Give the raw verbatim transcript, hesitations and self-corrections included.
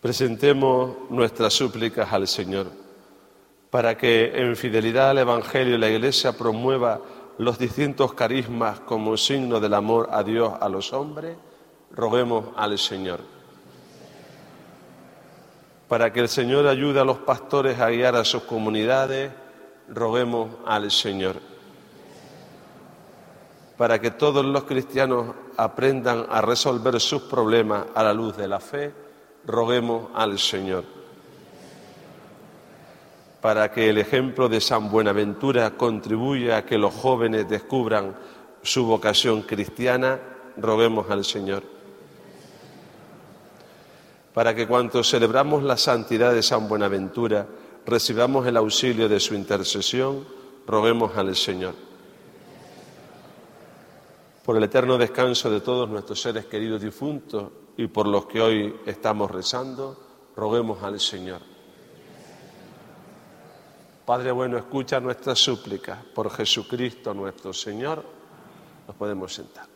Presentemos nuestras súplicas al Señor para que en fidelidad al Evangelio la Iglesia promueva los distintos carismas como signo del amor a Dios a los hombres. Roguemos al Señor. Para que el Señor ayude a los pastores a guiar a sus comunidades, roguemos al Señor. Para que todos los cristianos aprendan a resolver sus problemas a la luz de la fe, roguemos al Señor. Para que el ejemplo de San Buenaventura contribuya a que los jóvenes descubran su vocación cristiana, roguemos al Señor. Para que cuantos celebramos la santidad de San Buenaventura recibamos el auxilio de su intercesión, roguemos al Señor. Por el eterno descanso de todos nuestros seres queridos difuntos y por los que hoy estamos rezando, roguemos al Señor. Padre bueno, escucha nuestras súplicas por Jesucristo nuestro Señor. Nos podemos sentar.